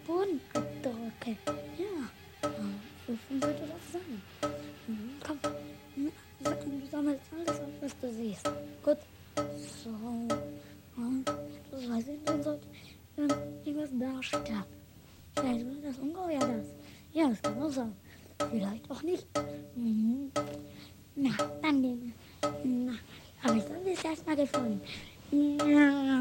Boden abdrücke. Ja, wovon sollte das sein? Komm, du sammelst alles auf, was du siehst. Gut, so. Und das weiß ich, dann sollte irgendwas darstellen. Vielleicht war das Ungeheuer das. Ja, das kann auch sein. Vielleicht auch nicht. Na, dann nehmen. Na, habe ich das jetzt erstmal gefunden. Ja.